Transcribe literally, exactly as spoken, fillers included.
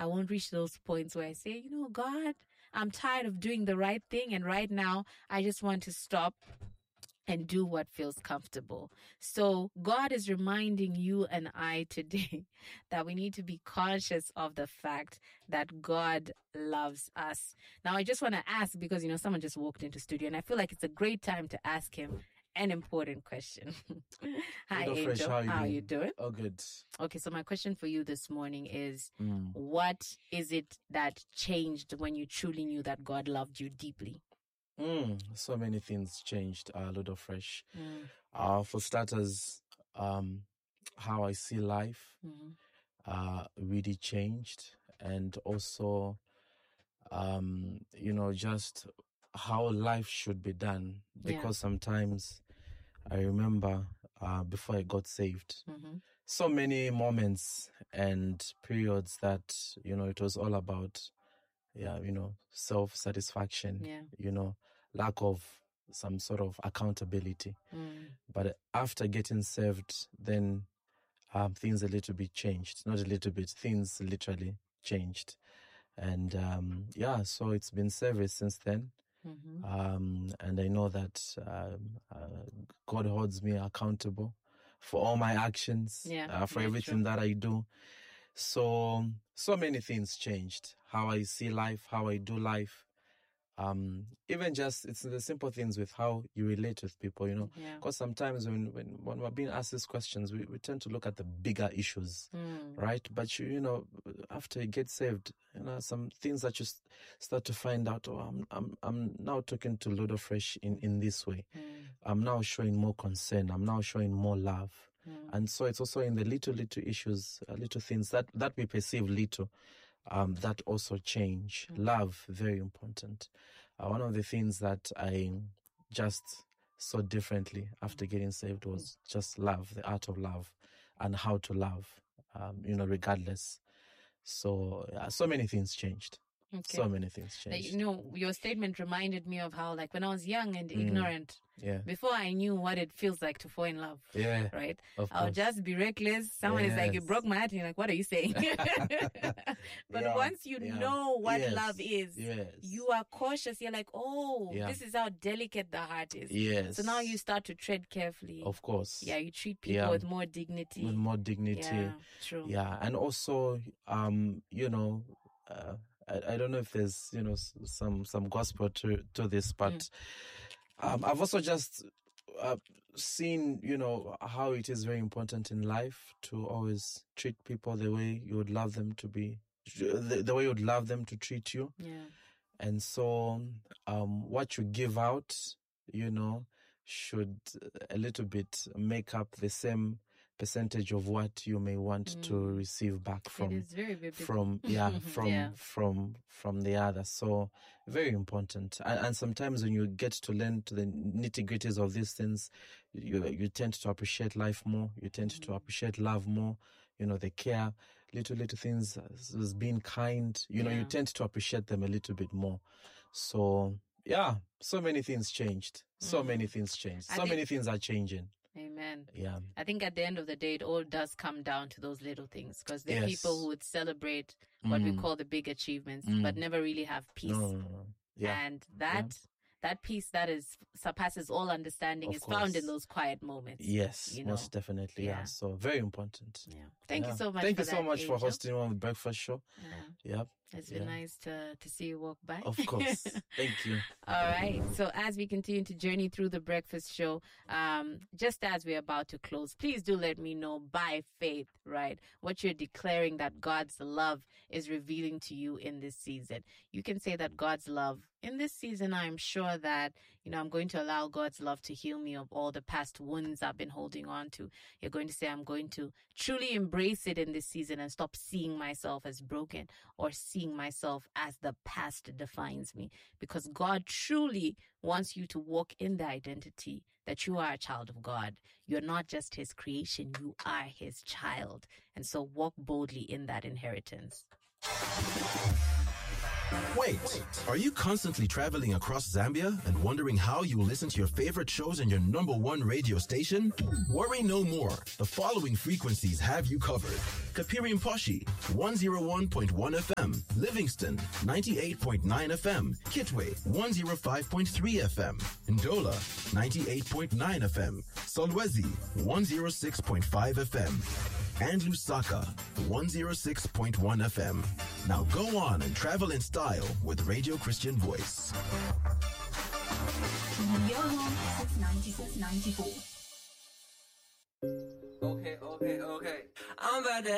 I won't reach those points where I say, you know, God, I'm tired of doing the right thing. And right now, I just want to stop and do what feels comfortable. So God is reminding you and I today that we need to be conscious of the fact that God loves us. Now, I just want to ask, because, you know, someone just walked into studio and I feel like it's a great time to ask him an important question. Hi, Hello, Angel. Fresh. How are you How are doing? you doing? Oh, good. Okay, so my question for you this morning is, Mm. what is it that changed when you truly knew that God loved you deeply? Mm. So many things changed, uh, Ludo Fresh. Mm. Uh, for starters, um, how I see life Mm-hmm. uh, really changed. And also, um, you know, just how life should be done. Because Yeah. sometimes I remember uh, before I got saved, Mm-hmm. so many moments and periods that, you know, it was all about, yeah, you know, self-satisfaction, Yeah. you know, lack of some sort of accountability. Mm. But after getting saved, then um, things a little bit changed. Not a little bit, things literally changed. And um, yeah, so it's been service since then. Mm-hmm. Um, and I know that um, uh, God holds me accountable for all my actions, Yeah, uh, for very everything true. that I do. So, so many things changed. How I see life, how I do life. Um, even just, it's the simple things with how you relate with people, you know, Yeah. because sometimes when, when, when we're being asked these questions, we, we tend to look at the bigger issues, Mm. right? But you, you know, after you get saved, you know, some things that you s- start to find out, oh, I'm, I'm, I'm now talking to Ludo Fresh in, in this way. Mm. I'm now showing more concern. I'm now showing more love. Mm. And so it's also in the little, little issues, uh, little things that, that we perceive little, um, that also change. Mm. Love, very important. Uh, one of the things that I just saw differently after getting saved was just love, the art of love, and how to love, um, you know, regardless. So, yeah, so many things changed. Okay. So many things Like, changed. you know, your statement reminded me of how, like, when I was young and Mm. ignorant, Yeah. before I knew what it feels like to fall in love, Yeah. right? Of I'll course. just be reckless. Someone is like, you Yes. broke my heart. And you're like, what are you saying? But Yeah, once you yeah. know what Yes, love is, yes. you are cautious. You're like, oh, Yeah. this is how delicate the heart is. Yes. So now you start to tread carefully. Of course. Yeah, you treat people Yeah. with more dignity. With more dignity. Yeah, true. Yeah. And also, um, you know, uh, I, I don't know if there's, you know, s- some, some gospel to, to this, but Mm. um, I've also just uh, seen, you know, how it is very important in life to always treat people the way you would love them to be, the, the way you would love them to treat you. Yeah. And so, um, what you give out, you know, should a little bit make up the same percentage of what you may want to Mm. receive back It from, is very biblical. from, yeah, from, Yeah. from, from the other. So very important. And, and sometimes when you get to learn to the nitty gritties of these things, you, you tend to appreciate life more. You tend to Mm. appreciate love more. You know, the care, little, little things as, as being kind, you know, you Yeah. tend to appreciate them a little bit more. So, yeah, so many things changed. So Mm. many things changed. I So think- many things are changing. Amen. Yeah. I think at the end of the day, it all does come down to those little things, because there are Yes. people who would celebrate what we Mm. call the big achievements, Mm. but never really have peace. No, no, no. Yeah. And that that peace that is surpasses all understanding Of is found in course. those quiet moments. Yes, you most know. definitely. Yeah. Yeah. So very important. Yeah. Thank Yeah. you so much. Thank for you so that, much for Angel. hosting on the breakfast show. Yeah. Yep. It's been Yeah. nice to to see you walk by. Of course. Thank you. All right. So as we continue to journey through the breakfast show, um, just as we're about to close, please do let me know by faith, right, what you're declaring that God's love is revealing to you in this season. You can say that God's love in this season, I'm sure that, you know, I'm going to allow God's love to heal me of all the past wounds I've been holding on to. You're going to say, I'm going to truly embrace it in this season and stop seeing myself as broken or seeing myself as the past defines me. Because God truly wants you to walk in the identity that you are a child of God. You're not just his creation, you are his child. And so walk boldly in that inheritance. Wait, are you constantly traveling across Zambia and wondering how you will listen to your favorite shows in your number one radio station? Worry no more. The following frequencies have you covered. Kapiri Mposhi, one oh one point one F M. Livingston, ninety-eight point nine F M. Kitwe, one oh five point three F M. Ndola, ninety-eight point nine F M. Solwezi, one oh six point five F M. And Lusaka, one oh six point one F M. Now go on and travel in style with Radio Christian Voice. Yo, six ninety-six ninety-four.